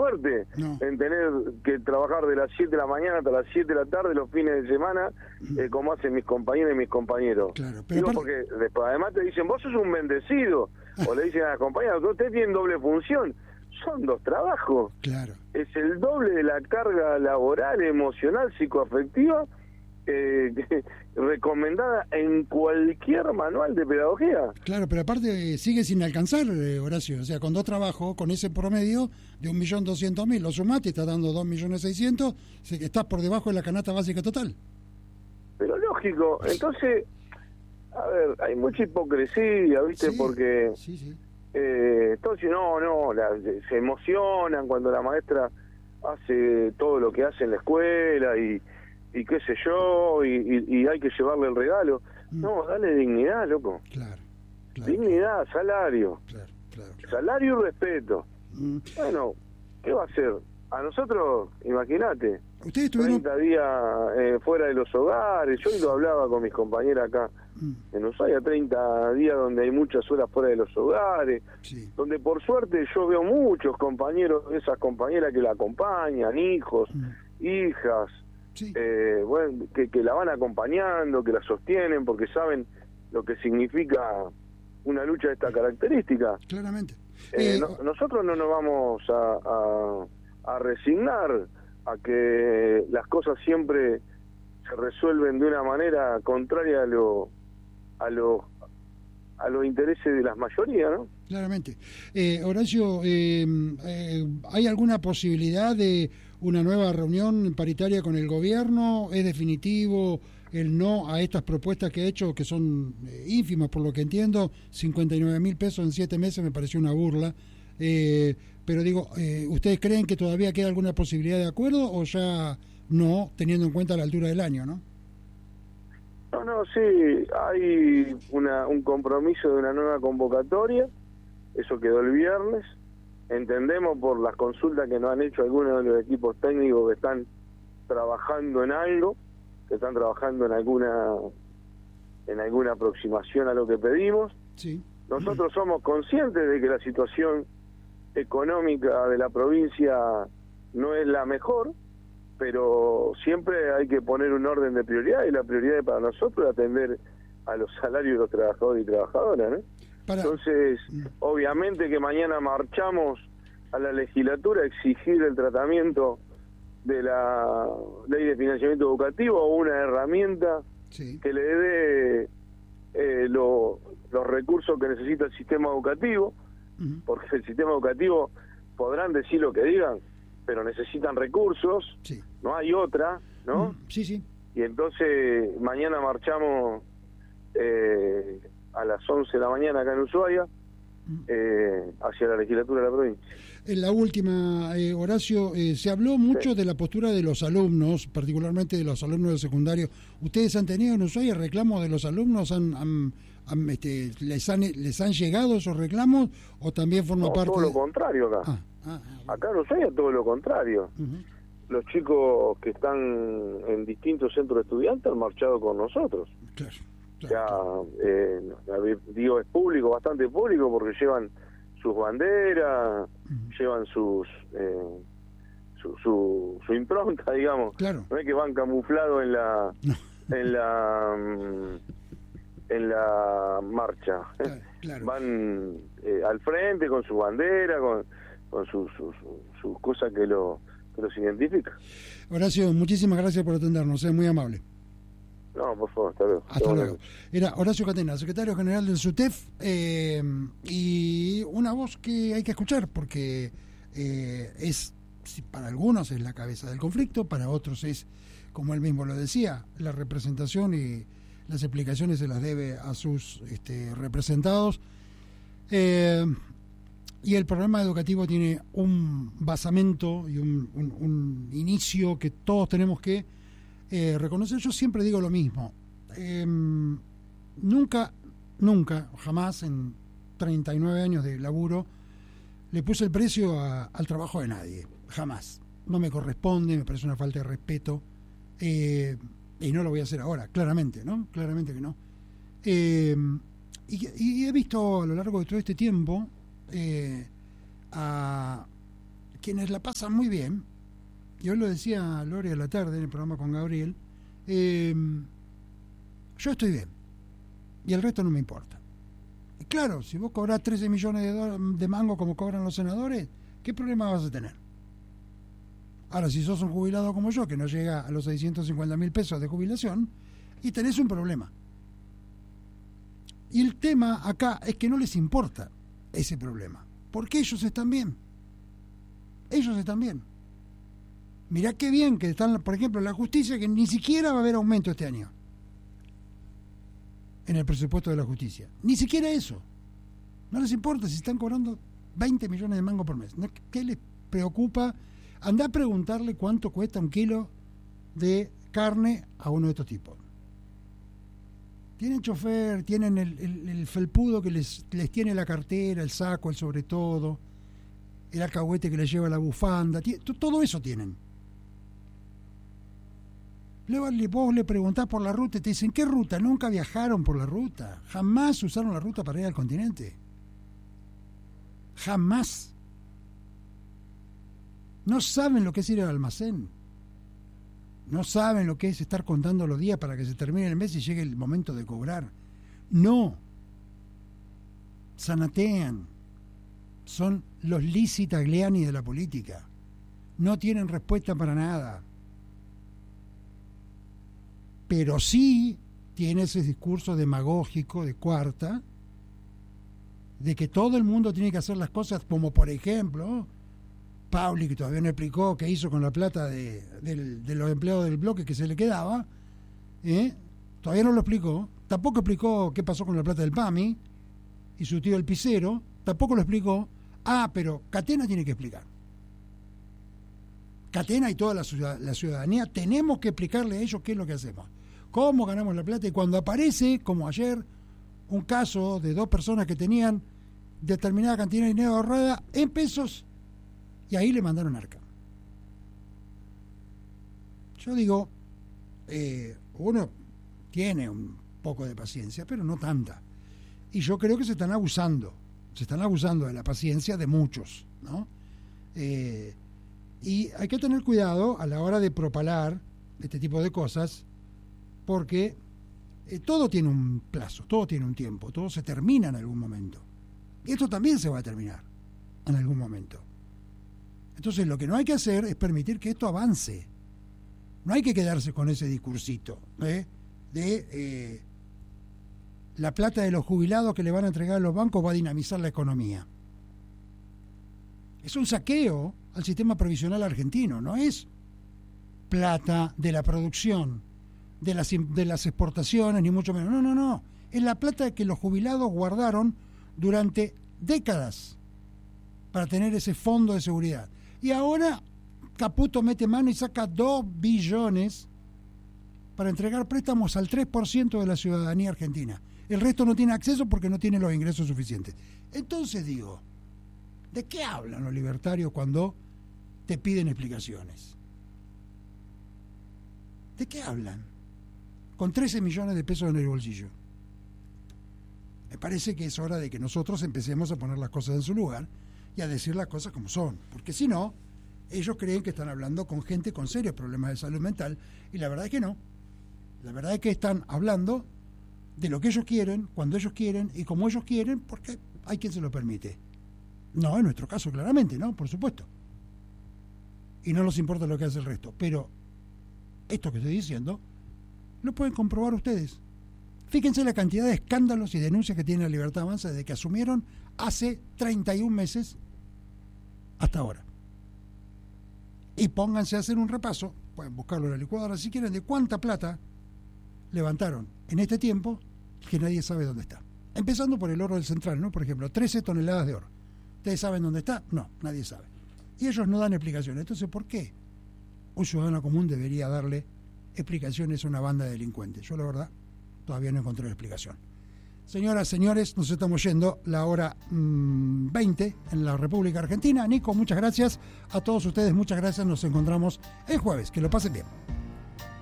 suerte en tener que trabajar de las 7 de la mañana hasta las 7 de la tarde los fines de semana, como hacen mis compañeras y mis compañeros. Claro, pero porque después, además te dicen, vos sos un bendecido, o le dicen a las compañeras, ustedes tienen doble función. Son 2 trabajos. Claro. Es el doble de la carga laboral, emocional, psicoafectiva, recomendada en cualquier manual de pedagogía. Claro, pero aparte sigue sin alcanzar, Horacio. O sea, con 2 trabajos, con ese promedio de 1.200.000, lo sumaste, está dando 2.600.000, estás por debajo de la canasta básica total. Pero lógico, entonces, a ver, hay mucha hipocresía, ¿viste? Sí, porque sí. Entonces se emocionan cuando la maestra hace todo lo que hace en la escuela y qué sé yo, y hay que llevarle el regalo. No, dale dignidad, loco. Claro. Dignidad, salario. Claro. Salario y respeto. Bueno, ¿qué va a hacer? A nosotros, imagínate, ustedes tuvieron 30 días fuera de los hogares. Yo lo hablaba con mis compañeras acá en Ushuaia, 30 días donde hay muchas horas fuera de los hogares, donde por suerte yo veo muchos compañeros, esas compañeras que la acompañan, hijos, hijas, bueno, que la van acompañando, que la sostienen, porque saben lo que significa una lucha de esta característica. Claramente. Nosotros no nos vamos a resignar a que las cosas siempre se resuelven de una manera contraria a los intereses de las mayorías, ¿no? Claramente. Horacio, ¿hay alguna posibilidad de una nueva reunión paritaria con el gobierno? ¿Es definitivo el no a estas propuestas que ha hecho, que son ínfimas por lo que entiendo? 59.000 pesos en 7 meses me pareció una burla. Pero digo, ¿ustedes creen que todavía queda alguna posibilidad de acuerdo o ya no, teniendo en cuenta la altura del año, no? No, sí, hay un compromiso de una nueva convocatoria, eso quedó el viernes. Entendemos por las consultas que nos han hecho algunos de los equipos técnicos que están trabajando en algo, que están trabajando en alguna aproximación a lo que pedimos. Sí. Nosotros somos conscientes de que la situación económica de la provincia no es la mejor, pero siempre hay que poner un orden de prioridad, y la prioridad para nosotros es atender a los salarios de los trabajadores y trabajadoras, ¿no? Entonces, obviamente que mañana marchamos a la legislatura a exigir el tratamiento de la ley de financiamiento educativo, o una herramienta que le dé los recursos que necesita el sistema educativo, porque el sistema educativo podrán decir lo que digan, pero necesitan recursos, no hay otra, ¿no? Sí. Y entonces mañana marchamos a las 11 de la mañana acá en Ushuaia hacia la legislatura de la provincia. En la última, Horacio, se habló mucho de la postura de los alumnos, particularmente de los alumnos del secundario. ¿Ustedes han tenido en Ushuaia reclamos de los alumnos? ¿Les han llegado esos reclamos o también forma parte? Todo lo contrario acá. Acá en Ushuaia todo lo contrario. Los chicos que están en distintos centros de estudiantes han marchado con nosotros. Claro. Digo, es público, bastante público, porque llevan sus banderas, llevan su impronta, digamos. Claro. No es que van camuflados en la marcha. Claro. Van al frente con su bandera, con sus cosas que los identifica. Horacio, muchísimas gracias por atendernos, es muy amable. No, por favor, hasta luego. Hasta luego. Era Horacio Catena, secretario general del SUTEF, y una voz que hay que escuchar porque para algunos es la cabeza del conflicto, para otros es, como él mismo lo decía, la representación, y las explicaciones se las debe a sus representados. Y el programa educativo tiene un basamento y un inicio que todos tenemos que reconocer. Yo siempre digo lo mismo. Nunca, jamás en 39 años de laburo le puse el precio al trabajo de nadie. Jamás. No me corresponde, me parece una falta de respeto. Y no lo voy a hacer ahora, claramente, ¿no? Claramente que no. Y he visto a lo largo de todo este tiempo quienes la pasan muy bien, y hoy lo decía Lore a la tarde en el programa con Gabriel, yo estoy bien, y el resto no me importa. Y claro, si vos cobrás 13 millones de mangos como cobran los senadores, ¿qué problema vas a tener? Ahora, si sos un jubilado como yo, que no llega a los 650.000 pesos de jubilación, y tenés un problema. Y el tema acá es que no les importa ese problema, porque ellos están bien. Ellos están bien. Mirá qué bien que están, por ejemplo, la justicia, que ni siquiera va a haber aumento este año en el presupuesto de la justicia. Ni siquiera eso. No les importa si están cobrando 20 millones de mangos por mes. ¿Qué les preocupa? Andá a preguntarle cuánto cuesta un kilo de carne a uno de estos tipos. Tienen chofer, tienen el felpudo que les tiene la cartera, el saco, el sobre todo, el alcahuete que les lleva la bufanda, todo eso tienen. Luego vos le preguntás por la ruta y te dicen, ¿qué ruta? Nunca viajaron por la ruta, jamás usaron la ruta para ir al continente. Jamás. No saben lo que es ir al almacén. No saben lo que es estar contando los días para que se termine el mes y llegue el momento de cobrar. No. Zanatean. Son los Lizzie Tagliani de la política. No tienen respuesta para nada. Pero sí tiene ese discurso demagógico de cuarta, de que todo el mundo tiene que hacer las cosas, como por ejemplo Pauli, que todavía no explicó qué hizo con la plata de los empleados del bloque que se le quedaba, todavía no lo explicó. Tampoco explicó qué pasó con la plata del PAMI y su tío el Picero, tampoco lo explicó. Pero Catena tiene que explicar. Catena y toda la ciudadanía tenemos que explicarle a ellos qué es lo que hacemos, cómo ganamos la plata, y cuando aparece, como ayer, un caso de 2 personas que tenían determinada cantidad de dinero ahorrada en pesos, y ahí le mandaron arca. Yo digo, uno tiene un poco de paciencia, pero no tanta. Y yo creo que se están abusando de la paciencia de muchos, ¿no? Y hay que tener cuidado a la hora de propalar este tipo de cosas, porque todo tiene un plazo, todo tiene un tiempo, todo se termina en algún momento. Y esto también se va a terminar en algún momento. Entonces lo que no hay que hacer es permitir que esto avance. No hay que quedarse con ese discursito de la plata de los jubilados que le van a entregar a los bancos va a dinamizar la economía. Es un saqueo al sistema provisional argentino, no es plata de la producción, de las exportaciones, ni mucho menos. No. Es la plata que los jubilados guardaron durante décadas para tener ese fondo de seguridad. Y ahora Caputo mete mano y saca 2 billones para entregar préstamos al 3% de la ciudadanía argentina. El resto no tiene acceso porque no tiene los ingresos suficientes. Entonces digo, ¿de qué hablan los libertarios cuando te piden explicaciones? ¿De qué hablan? Con 13 millones de pesos en el bolsillo. Me parece que es hora de que nosotros empecemos a poner las cosas en su lugar y a decir las cosas como son, porque si no, ellos creen que están hablando con gente con serios problemas de salud mental, y la verdad es que no. La verdad es que están hablando de lo que ellos quieren, cuando ellos quieren y como ellos quieren, porque hay quien se lo permite. No, en nuestro caso claramente, ¿no? Por supuesto. Y no nos importa lo que hace el resto, pero esto que estoy diciendo lo pueden comprobar ustedes. Fíjense la cantidad de escándalos y denuncias que tiene la Libertad Avanza desde que asumieron hace 31 meses hasta ahora. Y pónganse a hacer un repaso, pueden buscarlo en la licuadora si quieren, de cuánta plata levantaron en este tiempo que nadie sabe dónde está. Empezando por el oro del Central, ¿no? Por ejemplo, 13 toneladas de oro. ¿Ustedes saben dónde está? No, nadie sabe. Y ellos no dan explicaciones. Entonces, ¿por qué un ciudadano común debería darle explicaciones a una banda de delincuentes? Yo, la verdad, todavía no encontré la explicación. Señoras, señores, nos estamos yendo la hora 20 en la República Argentina. Nico, muchas gracias. A todos ustedes, muchas gracias. Nos encontramos el jueves. Que lo pasen bien.